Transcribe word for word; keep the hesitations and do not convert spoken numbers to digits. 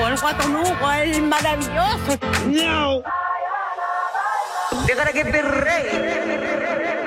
Lugo, el guatonugo, el maravilloso. No. Déjala que perree.